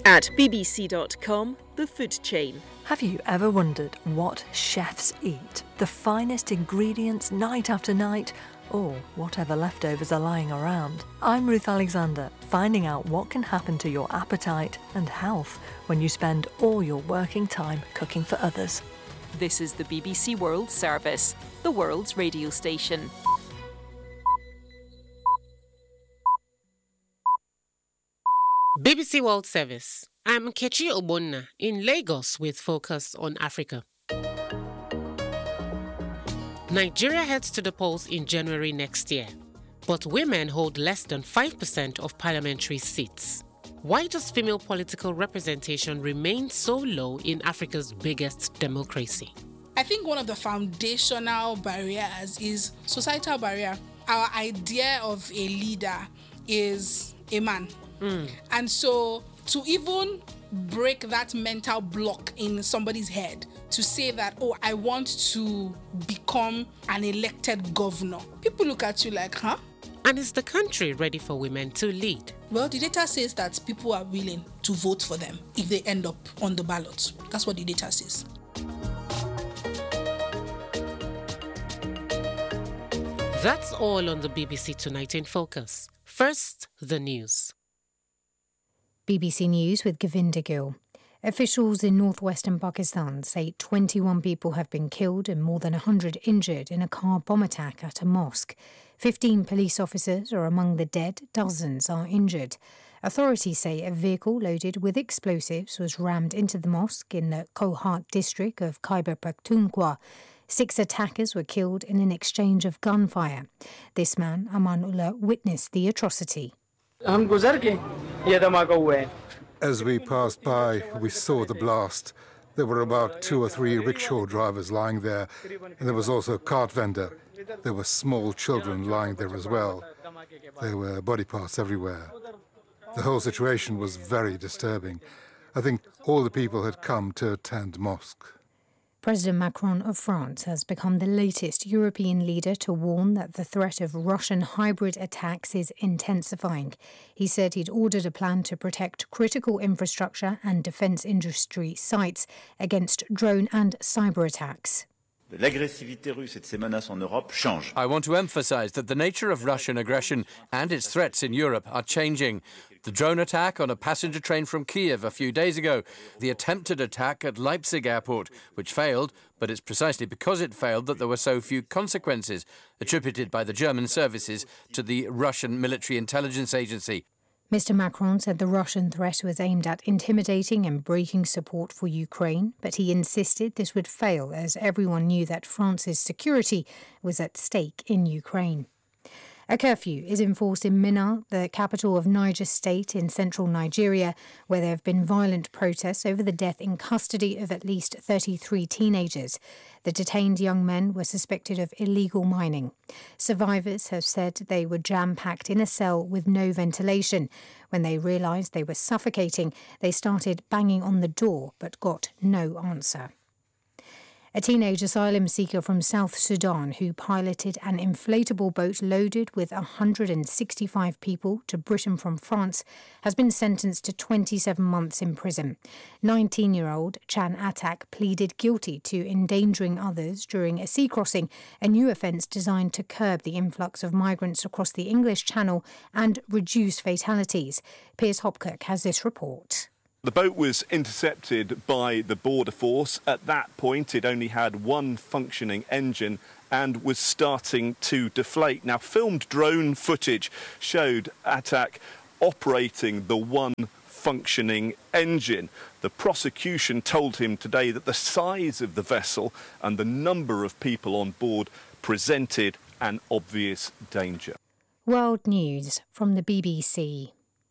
At bbc.com, the food chain. Have you ever wondered what chefs eat? The finest ingredients night after night, or whatever leftovers are lying around? I'm Ruth Alexander, finding out what can happen to your appetite and health when you spend all your working time cooking for others. This is the BBC World Service, the world's radio station. BBC World Service. I'm Kechi Obonna in Lagos with Focus on Africa. Nigeria heads to the polls in January next year, but women hold less than 5% of parliamentary seats. Why does female political representation remain so low in Africa's biggest democracy? I think one of the foundational barriers is societal barrier. Our idea of a leader is a man. And so to even break that mental block in somebody's head to say that, oh, I want to become an elected governor, people look at you like, huh? And is the country ready for women to lead? Well, the data says that people are willing to vote for them if they end up on the ballot. That's what the data says. That's all on the BBC Tonight in Focus. First, the news. BBC News with Govinda Gill. Officials in northwestern Pakistan say 21 people have been killed and more than 100 injured in a car bomb attack at a mosque. 15 police officers are among the dead, dozens are injured. Authorities say a vehicle loaded with explosives was rammed into the mosque in the Kohat district of Khyber Pakhtunkhwa. 6 attackers were killed in an exchange of gunfire. This man, Amanullah, witnessed the atrocity. As we passed by, we saw the blast. There were about 2 or 3 rickshaw drivers lying there, and there was also a cart vendor. There were small children lying there as well. There were body parts everywhere. The whole situation was very disturbing. I think all the people had come to attend mosque. President Macron of France has become the latest European leader to warn that the threat of Russian hybrid attacks is intensifying. He said he'd ordered a plan to protect critical infrastructure and defence industry sites against drone and cyber attacks. L'agressivité russe et de ses menaces en Europe change. I want to emphasize that the nature of Russian aggression and its threats in Europe are changing. The drone attack on a passenger train from Kiev a few days ago, the attempted attack at Leipzig airport, which failed, but it's precisely because it failed that there were so few consequences, attributed by the German services to the Russian military intelligence agency. Mr. Macron said the Russian threat was aimed at intimidating and breaking support for Ukraine, but he insisted this would fail as everyone knew that France's security was at stake in Ukraine. A curfew is enforced in Minna, the capital of Niger State in central Nigeria, where there have been violent protests over the death in custody of at least 33 teenagers. The detained young men were suspected of illegal mining. Survivors have said they were jam-packed in a cell with no ventilation. When they realised they were suffocating, they started banging on the door but got no answer. A teenage asylum seeker from South Sudan who piloted an inflatable boat loaded with 165 people to Britain from France has been sentenced to 27 months in prison. 19-year-old Chan Atak pleaded guilty to endangering others during a sea crossing, a new offence designed to curb the influx of migrants across the English Channel and reduce fatalities. Piers Hopkirk has this report. The boat was intercepted by the border force. At that point, it only had one functioning engine and was starting to deflate. Now, filmed drone footage showed Atak operating the one functioning engine. The prosecution told him today that the size of the vessel and the number of people on board presented an obvious danger. World News from the BBC.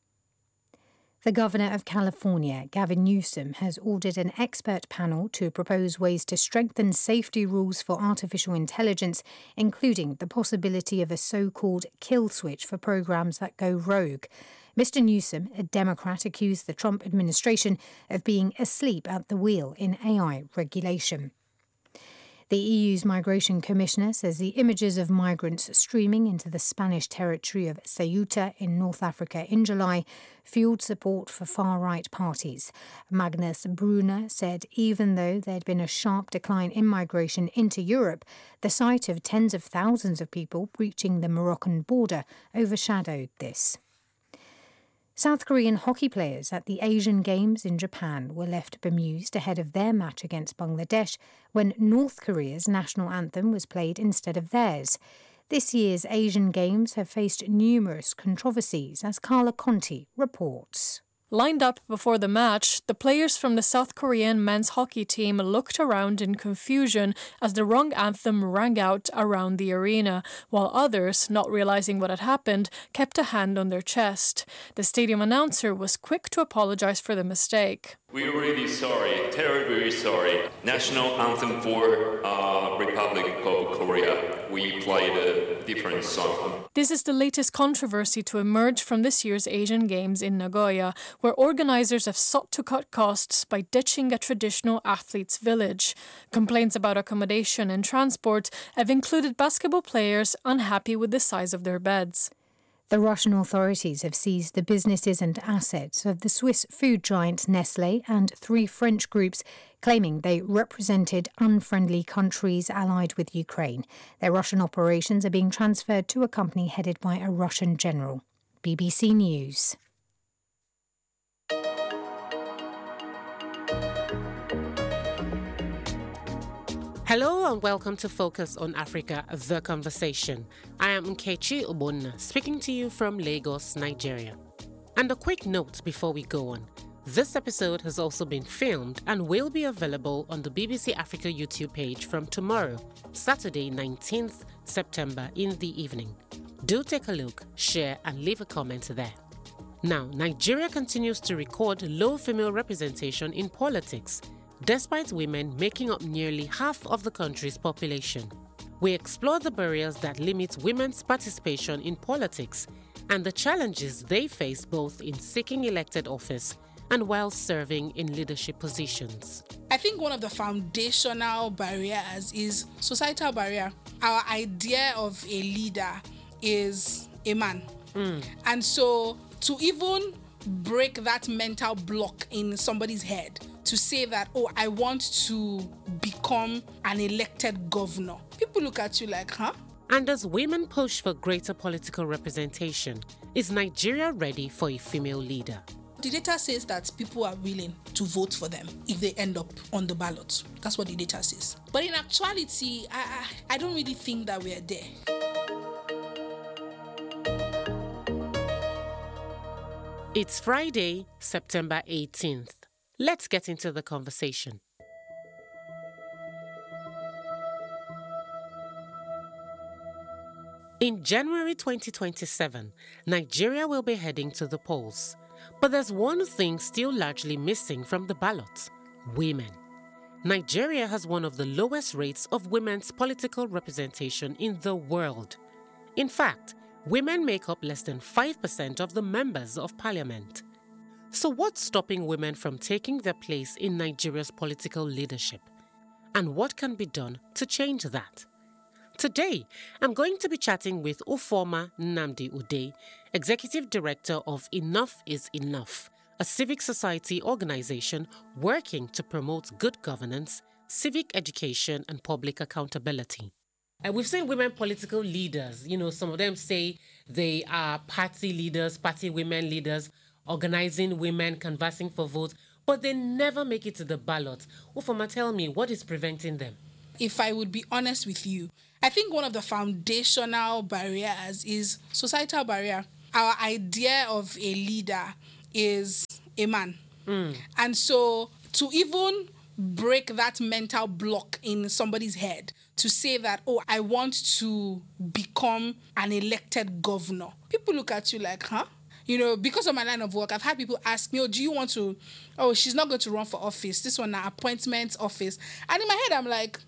The Governor of California, Gavin Newsom, has ordered an expert panel to propose ways to strengthen safety rules for artificial intelligence, including the possibility of a so-called kill switch for programs that go rogue. Mr. Newsom, a Democrat, accused the Trump administration of being asleep at the wheel in AI regulation. The EU's Migration Commissioner says the images of migrants streaming into the Spanish territory of Ceuta in North Africa in July fueled support for far-right parties. Magnus Brunner said even though there had been a sharp decline in migration into Europe, the sight of tens of thousands of people breaching the Moroccan border overshadowed this. South Korean hockey players at the Asian Games in Japan were left bemused ahead of their match against Bangladesh when North Korea's national anthem was played instead of theirs. This year's Asian Games have faced numerous controversies, as Carla Conti reports. Lined up before the match, the players from the South Korean men's hockey team looked around in confusion as the wrong anthem rang out around the arena, while others, not realizing what had happened, kept a hand on their chest. The stadium announcer was quick to apologize for the mistake. We're really sorry, terribly sorry. National anthem for Republic of Korea. We played a different song. This is the latest controversy to emerge from this year's Asian Games in Nagoya, where organizers have sought to cut costs by ditching a traditional athletes' village. Complaints about accommodation and transport have included basketball players unhappy with the size of their beds. The Russian authorities have seized the businesses and assets of the Swiss food giant Nestlé and 3 French groups, claiming they represented unfriendly countries allied with Ukraine. Their Russian operations are being transferred to a company headed by a Russian general. BBC News. Hello and welcome to Focus on Africa, The Conversation. I am Nkechi Obonna, speaking to you from Lagos, Nigeria. And a quick note before we go on. This episode has also been filmed and will be available on the BBC Africa YouTube page from tomorrow, Saturday 19th September in the evening. Do take a look, share and leave a comment there. Now, Nigeria continues to record low female representation in politics, despite women making up nearly half of the country's population. We explore the barriers that limit women's participation in politics and the challenges they face both in seeking elected office and while serving in leadership positions. I think one of the foundational barriers is societal barrier. Our idea of a leader is a man. And so to even break that mental block in somebody's head to say that, oh, I want to become an elected governor. People look at you like, huh? And as women push for greater political representation, is Nigeria ready for a female leader? The data says that people are willing to vote for them if they end up on the ballot. That's what the data says. But in actuality, I don't really think that we are there. It's Friday, September 18th. Let's get into the conversation. In January 2027, Nigeria will be heading to the polls. But there's one thing still largely missing from the ballot: women. Nigeria has one of the lowest rates of women's political representation in the world. In fact, women make up less than 5% of the members of parliament. So what's stopping women from taking their place in Nigeria's political leadership? And what can be done to change that? Today, I'm going to be chatting with Ufoma Nnamdi Ude, Executive Director of Enough is Enough, a civic society organization working to promote good governance, civic education, and public accountability. We've seen women political leaders. Some of them say they are party leaders, party women leaders, organizing women, canvassing for votes, but they never make it to the ballot. Ufoma, tell me, what is preventing them? If I would be honest with you, I think one of the foundational barriers is societal barrier. Our idea of a leader is a man. And so to even break that mental block in somebody's head to say that, oh, I want to become an elected governor. People look at you like, huh? Because of my line of work, I've had people ask me, do you want to, she's not going to run for office. This one, an appointment office. And in my head, I'm like,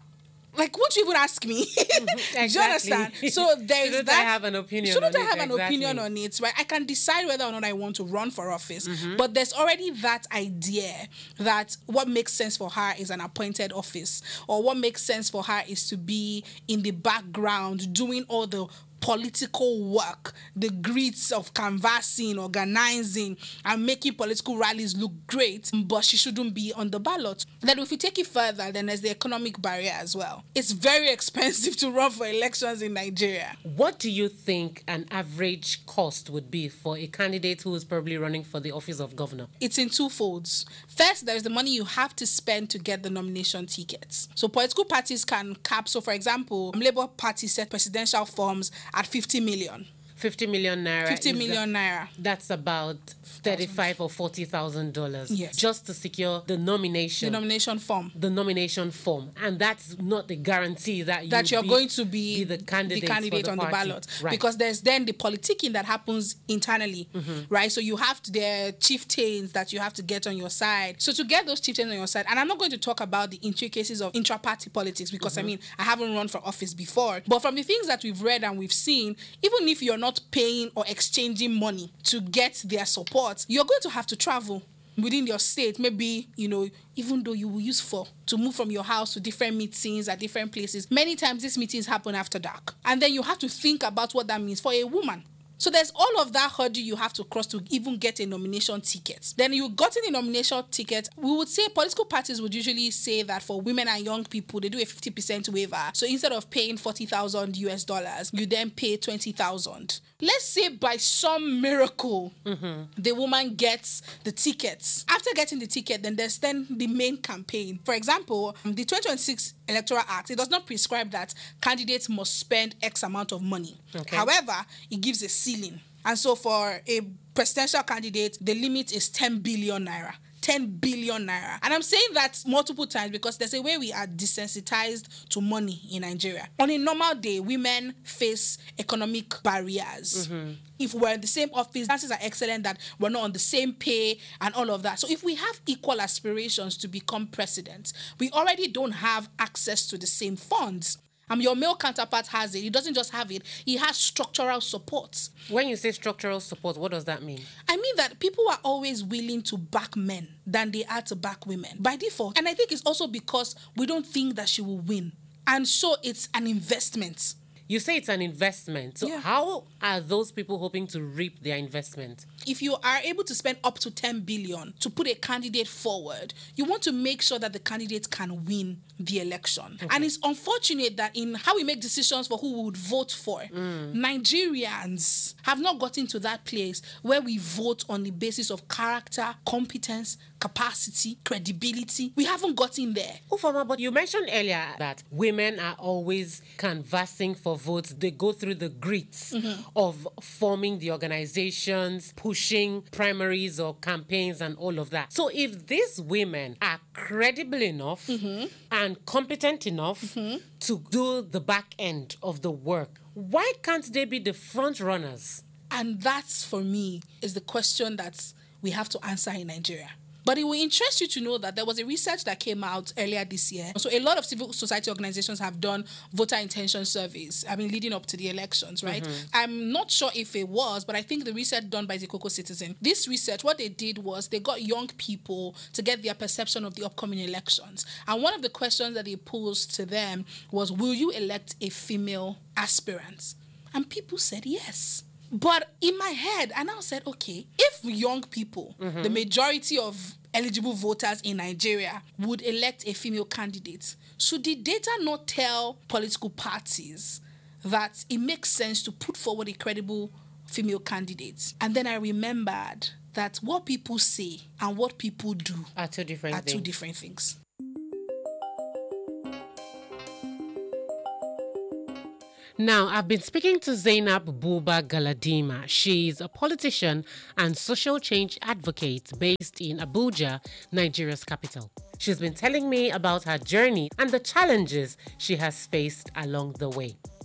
Like, won't you even ask me? Exactly. Do you understand? So there's Shouldn't that. I have an opinion Shouldn't on I it? have an Exactly. opinion on it, right? I can decide whether or not I want to run for office. But there's already that idea that what makes sense for her is an appointed office, or what makes sense for her is to be in the background doing all the political work, the grits of canvassing, organizing, and making political rallies look great, but she shouldn't be on the ballot. Then if we take it further, then there's the economic barrier as well. It's very expensive to run for elections in Nigeria. What do you think an average cost would be for a candidate who is probably running for the office of governor? It's in two folds. First, there's the money you have to spend to get the nomination tickets. So political parties can cap. So for example, Labour Party set presidential forms at 50 million. 50 million naira. 50 million naira. That's about $35,000 or $40,000. Yes. Just to secure the nomination. The nomination form. The nomination form. And that's not the guarantee that you're going to be the candidate on the ballot. Right. Because there's then the politicking that happens internally, right? So you have their chieftains that you have to get on your side. So to get those chieftains on your side, and I'm not going to talk about the intricacies of intra-party politics because, I mean, I haven't run for office before. But from the things that we've read and we've seen, even if you're not paying or exchanging money to get their support, you're going to have to travel within your state, maybe, even though you will use to move from your house to different meetings at different places. Many times these meetings happen after dark. And then you have to think about what that means for a woman. So there's all of that hurdle you have to cross to even get a nomination ticket. Then you gotten a nomination ticket. We would say political parties would usually say that for women and young people, they do a 50% waiver. So instead of paying $40,000, you then pay $20,000. Let's say by some miracle, the woman gets the tickets. After getting the ticket, then there's the main campaign. For example, the 2026 Electoral Act, it does not prescribe that candidates must spend X amount of money. Okay. However, it gives a ceiling. And so for a presidential candidate, the limit is 10 billion naira. 10 billion naira. And I'm saying that multiple times because there's a way we are desensitized to money in Nigeria. On a normal day, women face economic barriers. If we're in the same office, chances are excellent that we're not on the same pay and all of that. So if we have equal aspirations to become president, we already don't have access to the same funds. Your male counterpart has it. He doesn't just have it. He has structural support. When you say structural support, what does that mean? I mean that people are always willing to back men than they are to back women by default. And I think it's also because we don't think that she will win. And so it's an investment. You say it's an investment. So how are those people hoping to reap their investment? If you are able to spend up to 10 billion to put a candidate forward, you want to make sure that the candidate can win the election. Okay. And it's unfortunate that in how we make decisions for who we would vote for, Nigerians have not gotten to that place where we vote on the basis of character, competence, capacity, credibility. We haven't gotten there. Ufoma, but you mentioned earlier that women are always canvassing for votes. They go through the grits of forming the organizations, pushing primaries or campaigns and all of that. So if these women are credible enough and competent enough to do the back end of the work, why can't they be the front runners? And that's, for me, is the question that we have to answer in Nigeria. But it will interest you to know that there was a research that came out earlier this year. So a lot of civil society organizations have done voter intention surveys, leading up to the elections, right? I'm not sure if it was, but I think the research done by the Cocoa Citizen, this research, what they did was they got young people to get their perception of the upcoming elections. And one of the questions that they posed to them was, will you elect a female aspirant? And people said yes. But in my head, I now said, okay, if young people, the majority of eligible voters in Nigeria, would elect a female candidate, should the data not tell political parties that it makes sense to put forward a credible female candidate? And then I remembered that what people say and what people do are two different things. Now, I've been speaking to Zainab Buba Galadima. She's a politician and social change advocate based in Abuja, Nigeria's capital. She's been telling me about her journey and the challenges she has faced along the way.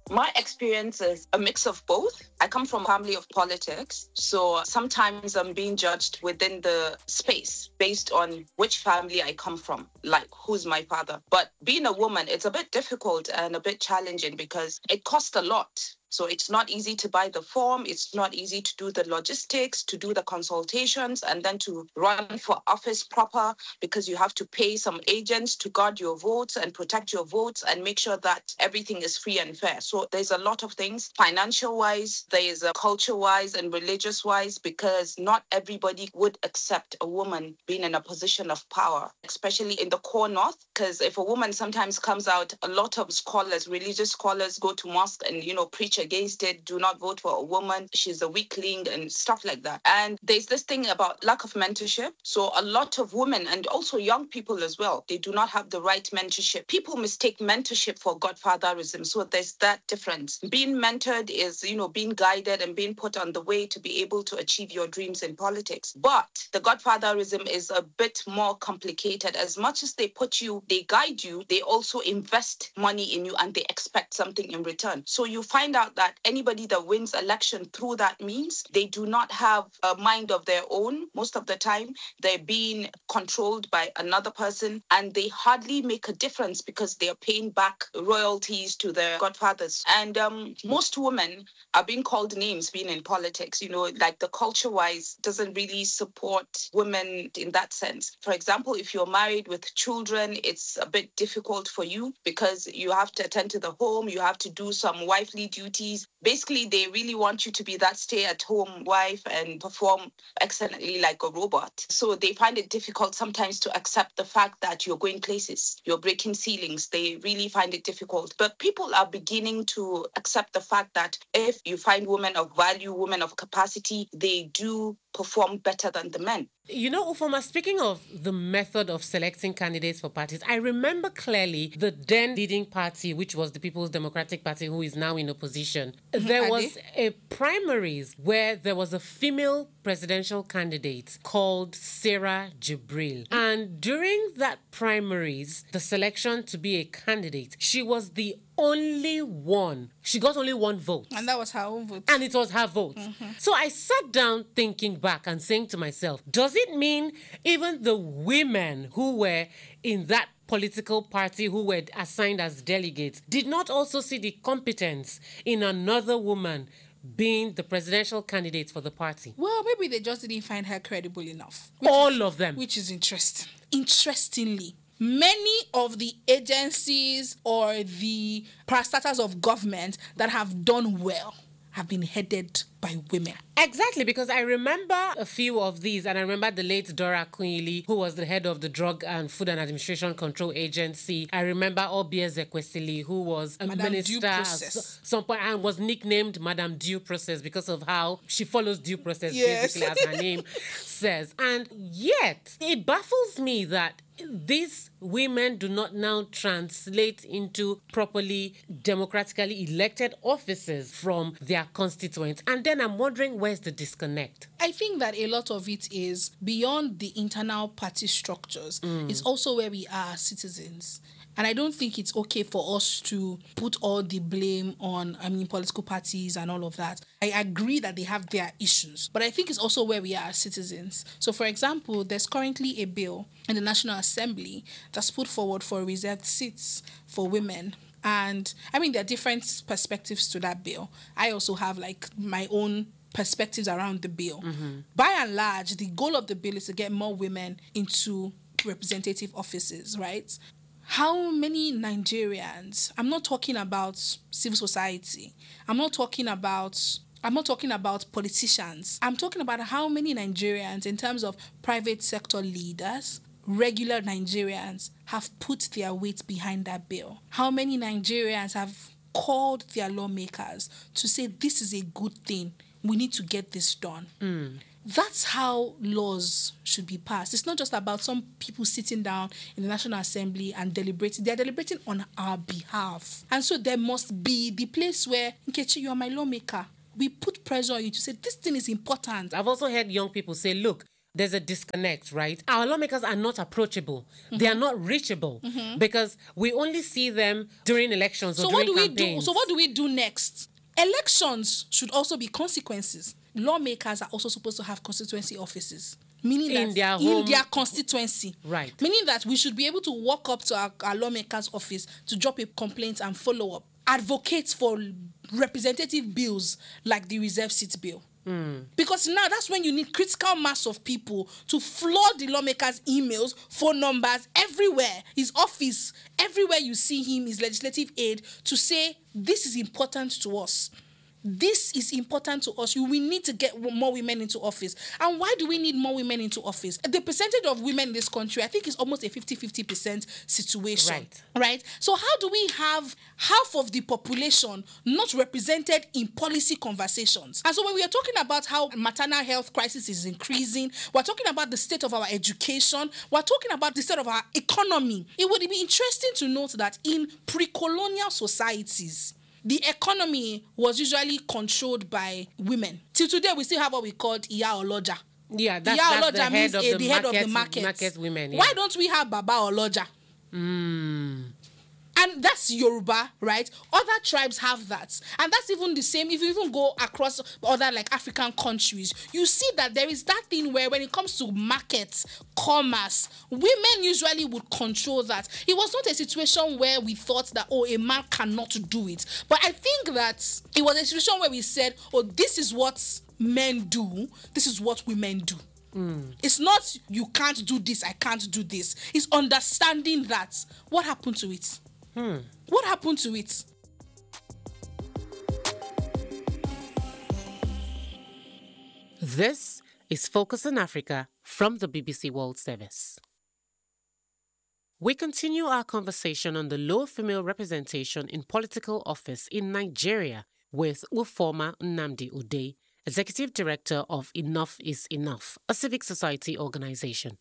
My experience is a mix of both. I come from a family of politics, so sometimes I'm being judged within the space based on which family I come from, like who's my father. But being a woman, it's a bit difficult and a bit challenging because it costs a lot. So it's not easy to buy the form. It's not easy to do the logistics, to do the consultations, and then to run for office proper, because you have to pay some agents to guard your votes and protect your votes and make sure that everything is free and fair. So there's a lot of things, financial-wise, there is culture-wise and religious-wise, because not everybody would accept a woman being in a position of power, especially in the core north, because if a woman sometimes comes out, a lot of scholars, religious scholars, go to mosque and, preach against it, do not vote for a woman, she's a weakling and stuff like that. And there's this thing about lack of mentorship. So a lot of women and also young people as well, they do not have the right mentorship. People mistake mentorship for godfatherism. So there's that difference. Being mentored is, being guided and being put on the way to be able to achieve your dreams in politics. But the godfatherism is a bit more complicated. As much as they guide you, they also invest money in you and they expect something in return. So you find out that anybody that wins election through that means, they do not have a mind of their own. Most of the time, they're being controlled by another person and they hardly make a difference because they are paying back royalties to their godfathers. And most women are being called names being in politics, like the culture-wise doesn't really support women in that sense. For example, if you're married with children, it's a bit difficult for you because you have to attend to the home, you have to do some wifely duties. Basically, they really want you to be that stay-at-home wife and perform excellently like a robot. So they find it difficult sometimes to accept the fact that you're going places, you're breaking ceilings. They really find it difficult. But people are beginning to accept the fact that if you find women of value, women of capacity, they do perform better than the men. Ufoma, speaking of the method of selecting candidates for parties, I remember clearly the then leading party, which was the People's Democratic Party, who is now in opposition. There was a primaries where there was a female presidential candidate called Sarah Jibril. And during that primaries, the selection to be a candidate, she was the only one. She got only one vote. And that was her own vote. And it was her vote. Mm-hmm. So I sat down thinking back and saying to myself, does it mean even the women who were in that political party who were assigned as delegates did not also see the competence in another woman being the presidential candidate for the party? Well, maybe they just didn't find her credible enough. All of them. Which is interesting. Interestingly, many of the agencies or the parastatals of government that have done well have been headed by women. Exactly, because I remember a few of these, and I remember the late Dora Akunyili, who was the head of the Drug and Food and Administration Control Agency. I remember Obi Ezekwesili, who was a minister at some point and was nicknamed Madam Due Process because of how she follows due process, basically, as her name says. And yet, it baffles me that these women do not now translate into properly democratically elected offices from their constituents. And then I'm wondering, where's the disconnect? I think that a lot of it is beyond the internal party structures. It's also where we are as citizens. And I don't think it's okay for us to put all the blame on, political parties and all of that. I agree that they have their issues, but I think it's also where we are as citizens. So, for example, there's currently a bill in the National Assembly that's put forward for reserved seats for women. And, there are different perspectives to that bill. I also have, my own perspectives around the bill. Mm-hmm. By and large, the goal of the bill is to get more women into representative offices, right? How many Nigerians, I'm not talking about civil society, I'm not talking about politicians, I'm talking about how many Nigerians in terms of private sector leaders, regular Nigerians have put their weight behind that bill? How many Nigerians have called their lawmakers to say this is a good thing, we need to get this done? That's how laws should be passed. It's not just about some people sitting down in the National Assembly and deliberating. They're deliberating on our behalf. And so there must be the place where, Nkechi, you are my lawmaker. We put pressure on you to say, this thing is important. I've also heard young people say, look, there's a disconnect, right? Our lawmakers are not approachable. They are not reachable because we only see them during elections or during campaigns. So what do we do next? Elections should also be consequences. Lawmakers are also supposed to have constituency offices. Meaning in their constituency. Right. Meaning that we should be able to walk up to our lawmaker's office to drop a complaint and follow up. Advocate for representative bills like the reserve seat bill. Because now that's when you need critical mass of people to flood the lawmaker's emails, phone numbers, everywhere, his office, everywhere you see him, his legislative aid, to say, this is important to us. This is important to us. We need to get more women into office. And why do we need more women into office? The percentage of women in this country, I think, is almost a 50-50% situation. Right? So how do we have half of the population not represented in policy conversations? And so when we are talking about how maternal health crisis is increasing, we're talking about the state of our education, we're talking about the state of our economy. It would be interesting to note that in pre-colonial societies, the economy was usually controlled by women. Till today, we still have what we call Iya Oloja. Yeah, that's the head of the market women. Yeah. Why don't we have Baba Oloja? And that's Yoruba, right? Other tribes have that. And that's even the same. If you even go across other like African countries, you see that there is that thing where when it comes to markets, commerce, women usually would control that. It was not a situation where we thought that, oh, a man cannot do it. But I think that it was a situation where we said, oh, this is what men do. This is what women do. It's not, you can't do this, I can't do this. It's understanding that. What happened to it? What happened to it? This is Focus on Africa from the BBC World Service. We continue our conversation on the low female representation in political office in Nigeria with Ufoma Nnamdi Ude, Executive Director of Enough is Enough, a civic society organization.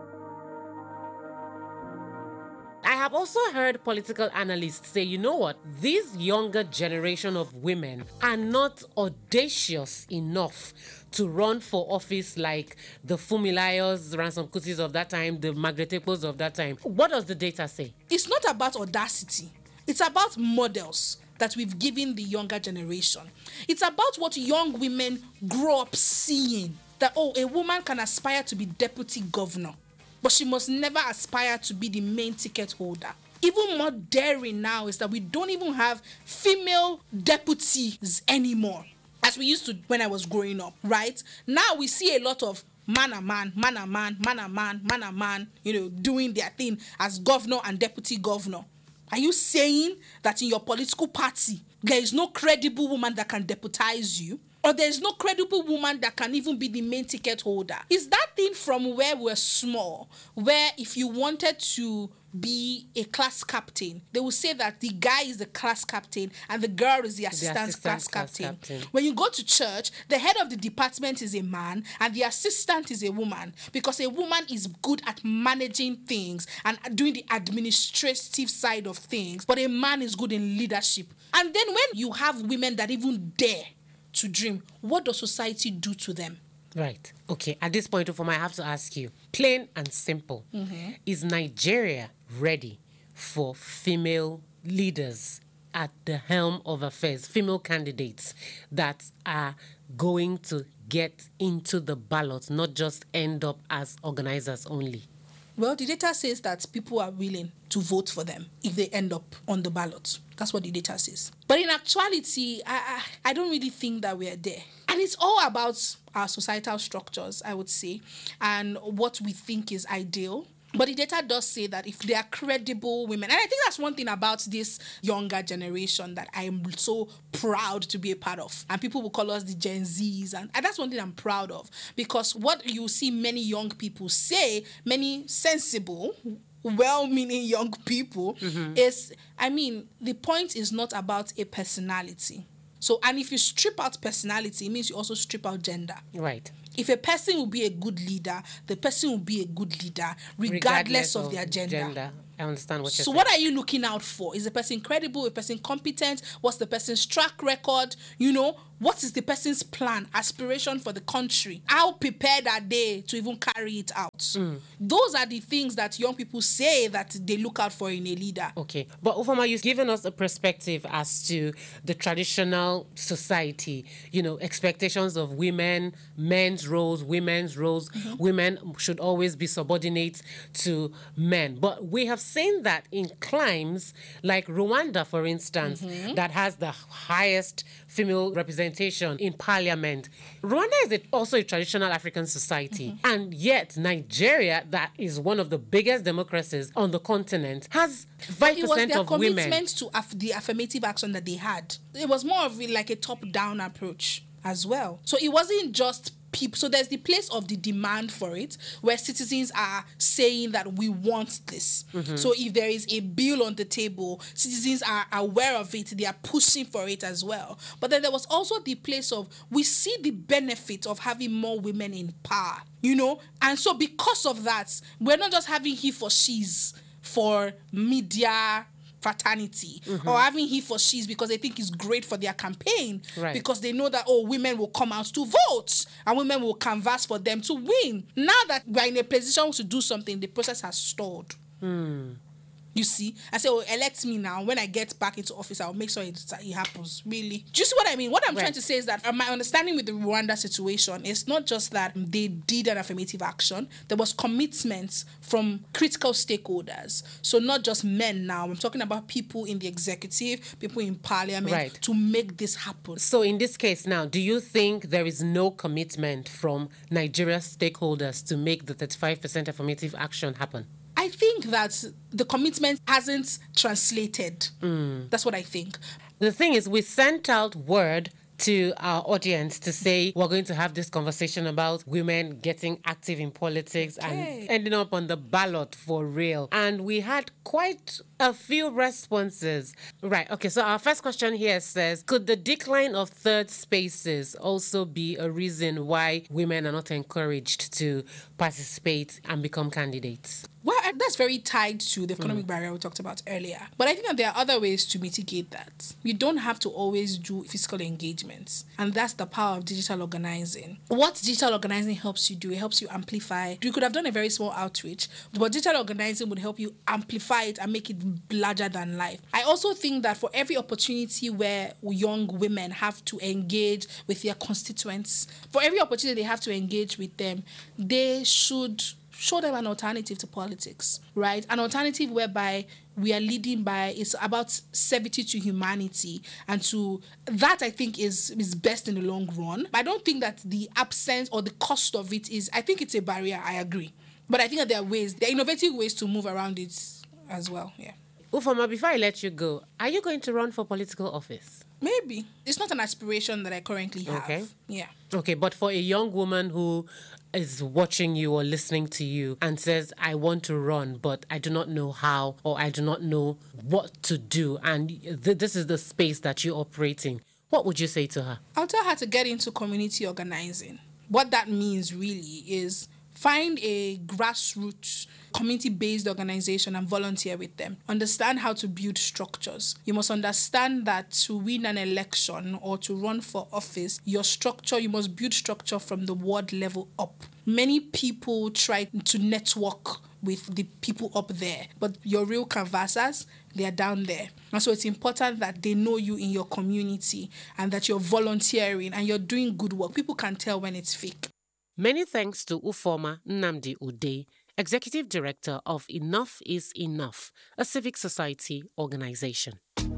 I have also heard political analysts say, you know what, this younger generation of women are not audacious enough to run for office like the Fumilayos, Ransom Kutis of that time, the Margaret Ekpos of that time. What does the data say? It's not about audacity. It's about models that we've given the younger generation. It's about what young women grow up seeing. That, oh, a woman can aspire to be deputy governor, but she must never aspire to be the main ticket holder. Even more daring now is that we don't even have female deputies anymore, as we used to when I was growing up, right? Now we see a lot of man, doing their thing as governor and deputy governor. Are you saying that in your political party, there is no credible woman that can deputize you? Or there is no credible woman that can even be the main ticket holder? Is that thing from where we're small, where if you wanted to be a class captain, they will say that the guy is the class captain and the girl is the assistant class captain. When you go to church, the head of the department is a man and the assistant is a woman, because a woman is good at managing things and doing the administrative side of things, but a man is good in leadership. And then when you have women that even dare to dream, what does society do to them? Right. Okay. At this point, Ufoma, I have to ask you, plain and simple, is Nigeria ready for female leaders at the helm of affairs, female candidates that are going to get into the ballot, not just end up as organizers only? Well, the data says that people are willing to vote for them if they end up on the ballot. That's what the data says. But in actuality, I don't really think that we are there. And it's all about our societal structures, I would say, and what we think is ideal. But the data does say that if they are credible women, and I think that's one thing about this younger generation that I'm so proud to be a part of. And people will call us the Gen Zs. And that's one thing I'm proud of. Because what you see many young people say, many sensible, well-meaning young people, is, the point is not about a personality. So, and if you strip out personality, it means you also strip out gender. Right. If a person will be a good leader, the person will be a good leader, regardless of their gender. I understand what you're saying. So what are you looking out for? Is the person credible? A person competent? What's the person's track record? what is the person's plan, aspiration for the country? How prepared are they to even carry it out? Those are the things that young people say that they look out for in a leader. Okay. But Ufoma, you've given us a perspective as to the traditional society, expectations of women, men's roles, women's roles. Women should always be subordinate to men. But we have seen that in climes like Rwanda, for instance, that has the highest female representation in parliament. Rwanda is also a traditional African society. And yet Nigeria, that is one of the biggest democracies on the continent, has 5% of women. It was their commitment to the affirmative action that they had. It was more of like a top-down approach as well. So it wasn't just people. So there's the place of the demand for it, where citizens are saying that we want this. So if there is a bill on the table, citizens are aware of it, they are pushing for it as well. But then there was also the place of, we see the benefit of having more women in power, and so because of that, we're not just having he for she's for media fraternity, or having he for she's because they think it's great for their campaign, because they know that, women will come out to vote and women will canvass for them to win. Now that we're in a position to do something, the process has stalled. You see? I say, elect me now. When I get back into office, I'll make sure it happens. Really? Do you see what I mean? What I'm trying to say is that my understanding with the Rwanda situation is not just that they did an affirmative action. There was commitment from critical stakeholders. So not just men now. I'm talking about people in the executive, people in parliament, to make this happen. So in this case now, do you think there is no commitment from Nigeria's stakeholders to make the 35% affirmative action happen? I think that the commitment hasn't translated. That's what I think. The thing is, we sent out word to our audience to say we're going to have this conversation about women getting active in politics and ending up on the ballot for real. And we had quite a few responses. Right. Okay. So our first question here says, could the decline of third spaces also be a reason why women are not encouraged to participate and become candidates? Well, that's very tied to the economic barrier we talked about earlier. But I think that there are other ways to mitigate that. You don't have to always do physical engagements. And that's the power of digital organizing. What digital organizing helps you do, it helps you amplify. You could have done a very small outreach, but digital organizing would help you amplify it and make it larger than life. I also think that for every opportunity where young women have to engage with their constituents, for every opportunity they have to engage with them, they should show them an alternative to politics, right? An alternative whereby we are leading by, it's about servitude to humanity, and to that I think is best in the long run. I don't think that the absence or the cost of it is, I think it's a barrier, I agree. But I think that there are innovative ways to move around it as well, yeah. Ufoma, before I let you go, are you going to run for political office? Maybe. It's not an aspiration that I currently have. Okay. Yeah. Okay, but for a young woman who is watching you or listening to you and says, I want to run, but I do not know how, or I do not know what to do, and this is the space that you're operating, what would you say to her? I'll tell her to get into community organizing. What that means really is find a grassroots, community-based organization and volunteer with them. Understand how to build structures. You must understand that to win an election or to run for office, you must build structure from the ward level up. Many people try to network with the people up there, but your real canvassers, they are down there. And so it's important that they know you in your community and that you're volunteering and you're doing good work. People can tell when it's fake. Many thanks to Ufoma Nnamdi Udeh, Executive Director of Enough is Enough, a civic society organization.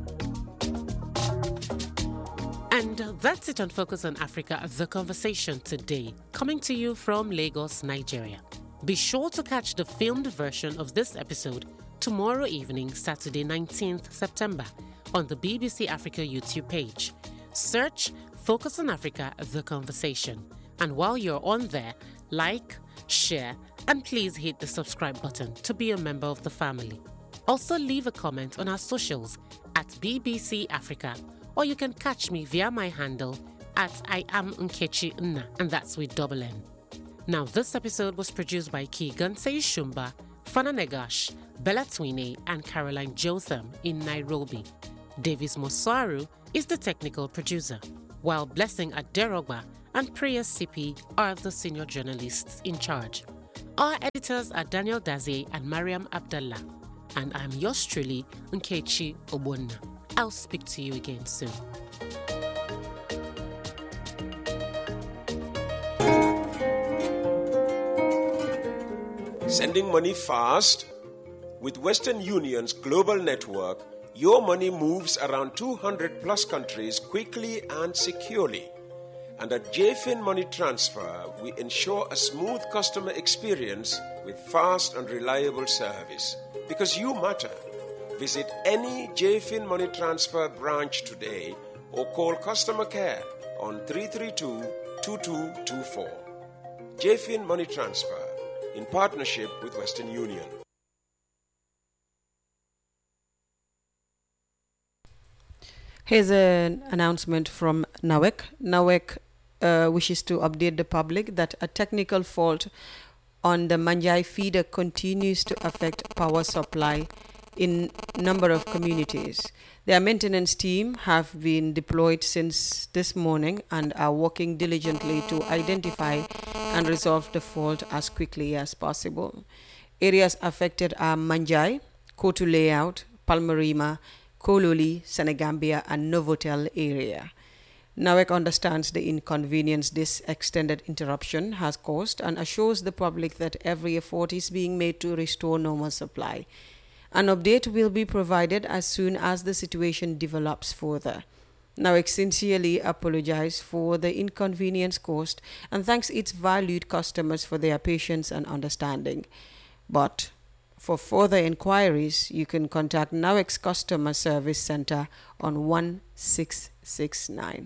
And that's it on Focus on Africa, The Conversation today, coming to you from Lagos, Nigeria. Be sure to catch the filmed version of this episode tomorrow evening, Saturday 19th September, on the BBC Africa YouTube page. Search Focus on Africa, The Conversation. And while you're on there, like, share, and please hit the subscribe button to be a member of the family. Also leave a comment on our socials at BBC Africa, or you can catch me via my handle at I am Nkechi Nna, and that's with double N. Now, this episode was produced by Keegan Seishumba, Fana Negash, Bella Twine, and Caroline Jotham in Nairobi. Davis Mosaru is the technical producer. while Blessing Aderogba and Priya Sipi are the senior journalists in charge. Our editors are Daniel Daze and Mariam Abdallah, and I'm yours truly, Nkechi Obonna. I'll speak to you again soon. Sending money fast? With Western Union's global network, your money moves around 200 plus countries quickly and securely. And at JFIN Money Transfer, we ensure a smooth customer experience with fast and reliable service. Because you matter. Visit any JFIN Money Transfer branch today or call customer care on 332-2224. JFIN Money Transfer, in partnership with Western Union. Here's an announcement from NAWEC. NAWEC wishes to update the public that a technical fault on the Manjai feeder continues to affect power supply in a number of communities. Their maintenance team have been deployed since this morning and are working diligently to identify and resolve the fault as quickly as possible. Areas affected are Manjai, Kotu Layout, Palmarima, Kololi, Senegambia, and Novotel area. NAWEC understands the inconvenience this extended interruption has caused and assures the public that every effort is being made to restore normal supply. An update will be provided as soon as the situation develops further. NAWEC sincerely apologizes for the inconvenience caused and thanks its valued customers for their patience and understanding. But for further inquiries, you can contact NAWEC's Customer Service Center on 1669.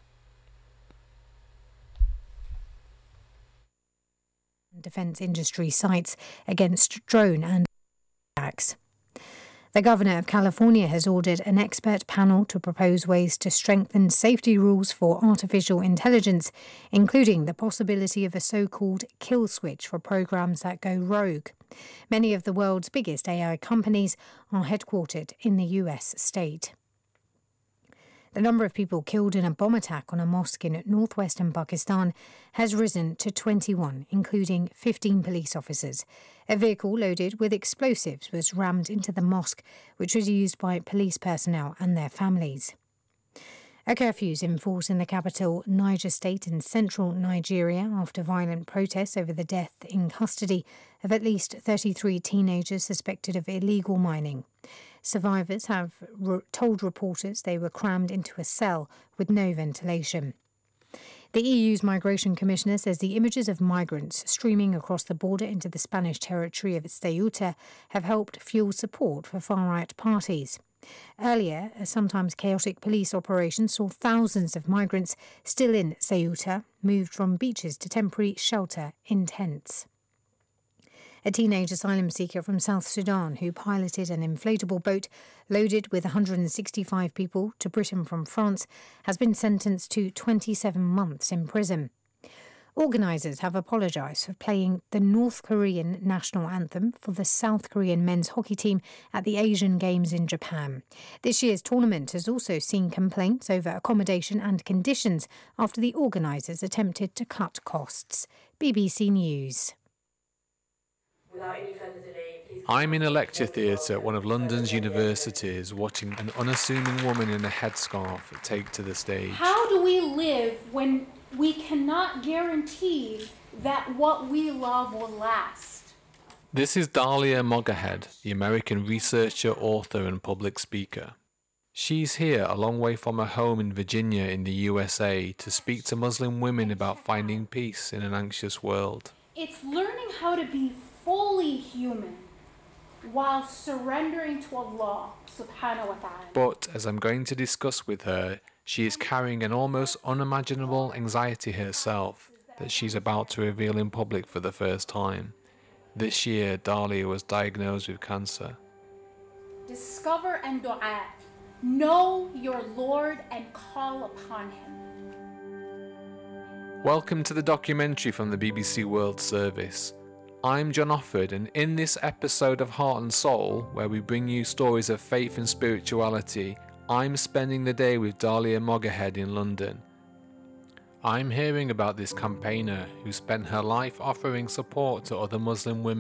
Defence industry cites against drone and attacks. The Governor of California has ordered an expert panel to propose ways to strengthen safety rules for artificial intelligence, including the possibility of a so-called kill switch for programs that go rogue. Many of the world's biggest AI companies are headquartered in the US state. The number of people killed in a bomb attack on a mosque in northwestern Pakistan has risen to 21, including 15 police officers. A vehicle loaded with explosives was rammed into the mosque, which was used by police personnel and their families. A curfew is in force in the capital, Niger State, in central Nigeria after violent protests over the death in custody of at least 33 teenagers suspected of illegal mining. Survivors have told reporters they were crammed into a cell with no ventilation. The EU's Migration Commissioner says the images of migrants streaming across the border into the Spanish territory of Ceuta have helped fuel support for far-right parties. Earlier, a sometimes chaotic police operation saw thousands of migrants still in Ceuta moved from beaches to temporary shelter in tents. A teenage asylum seeker from South Sudan who piloted an inflatable boat loaded with 165 people to Britain from France has been sentenced to 27 months in prison. Organisers have apologised for playing the North Korean national anthem for the South Korean men's hockey team at the Asian Games in Japan. This year's tournament has also seen complaints over accommodation and conditions after the organisers attempted to cut costs. BBC News. I'm in a lecture theatre at one of London's universities watching an unassuming woman in a headscarf take to the stage. How do we live when we cannot guarantee that what we love will last? This is Dahlia Moggerhead, the American researcher, author and public speaker. She's here a long way from her home in Virginia in the USA to speak to Muslim women about finding peace in an anxious world. It's learning how to be fully human while surrendering to Allah subhanahu wa ta'ala. But as I'm going to discuss with her, she is carrying an almost unimaginable anxiety herself that she's about to reveal in public for the first time. This year, Dahlia was diagnosed with cancer. Discover and dua. Know your Lord and call upon Him. Welcome to the documentary from the BBC World Service. I'm John Offord, and in this episode of Heart and Soul, where we bring you stories of faith and spirituality, I'm spending the day with Dahlia Moggerhead in London. I'm hearing about this campaigner who spent her life offering support to other Muslim women